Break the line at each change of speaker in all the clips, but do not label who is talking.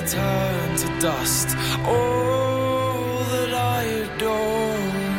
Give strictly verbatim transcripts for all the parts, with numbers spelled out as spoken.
turn to dust. All that I adore.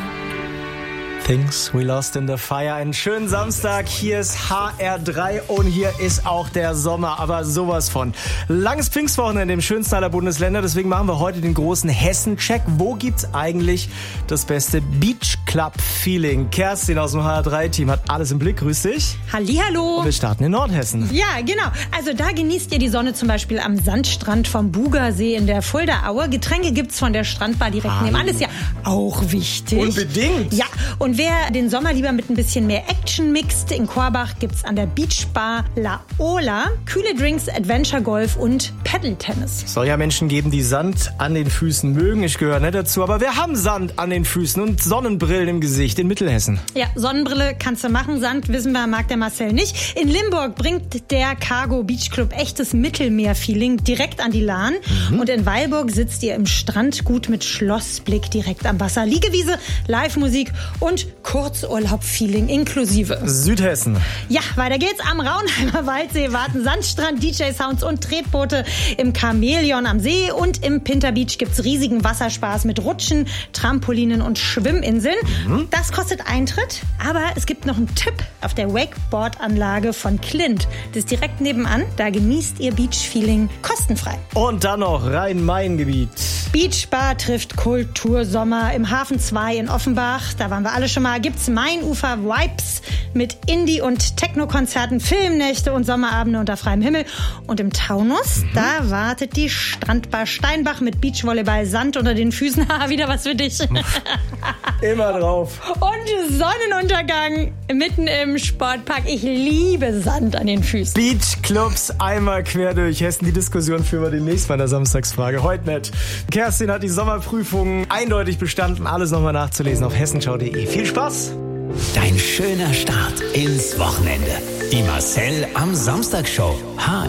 Things we lost in the fire. Einen schönen Samstag. Hier ist H R drei und hier ist auch der Sommer, aber sowas von. Langes Pfingstwochenende im schönsten aller Bundesländer. Deswegen machen wir heute den großen Hessen-Check. Wo gibt's eigentlich das beste Beach Club-Feeling? Kerstin aus dem H R drei Team hat alles im Blick. Grüß dich.
Hallihallo.
Und wir starten in Nordhessen.
Ja, genau. Also da genießt ihr die Sonne zum Beispiel am Sandstrand vom Bugersee in der Fuldaaue. Getränke gibt's von der Strandbar direkt
Hallo.
nebenan. Ist ja auch wichtig.
Unbedingt.
Ja, und wer den Sommer lieber mit ein bisschen mehr Action mixt, in Korbach gibt's an der Beachbar La Ola kühle Drinks, Adventure Golf und Paddle-Tennis.
Es soll ja Menschen geben, die Sand an den Füßen mögen. Ich gehöre nicht dazu, aber wir haben Sand an den Füßen und Sonnenbrillen im Gesicht in Mittelhessen.
Ja, Sonnenbrille kannst du machen, Sand wissen wir, mag der Marcel nicht. In Limburg bringt der Cargo Beach Club echtes Mittelmeer-Feeling direkt an die Lahn. Mhm. Und in Weilburg sitzt ihr im Strandgut mit Schlossblick direkt am Wasser. Liegewiese, Live-Musik und Kurzurlaub-Feeling inklusive.
Südhessen.
Ja, weiter geht's. Am Raunheimer Waldsee warten Sandstrand, D J-Sounds und Tretboote im Chamäleon am See. Und im Pinter Beach gibt's riesigen Wasserspaß mit Rutschen, Trampolinen und Schwimminseln. Mhm. Das kostet Eintritt, aber es gibt noch einen Tipp auf der Wakeboard-Anlage von Clint. Das ist direkt nebenan. Da genießt ihr Beach-Feeling kostenfrei.
Und dann noch Rhein-Main-Gebiet.
Beachbar trifft Kultursommer im Hafen zwei in Offenbach. Da waren wir alle schon mal. Gibt's Mainufer-Vibes mit Indie- und Techno-Konzerten, Filmnächte und Sommerabende unter freiem Himmel. Und im Taunus, mhm. da wartet die Strandbar Steinbach mit Beachvolleyball, Sand unter den Füßen. Wieder was für dich.
Immer drauf.
Und Sonnenuntergang mitten im Sportpark. Ich liebe Sand an den Füßen.
Beachclubs einmal quer durch Hessen. Die Diskussion führen wir demnächst bei der Samstagsfrage. Heute nicht. Kerstin hat die Sommerprüfung eindeutig bestanden. Alles nochmal nachzulesen auf hessenschau punkt de. Viel Spaß!
Dein schöner Start ins Wochenende. Die Marcel am Samstag Show. H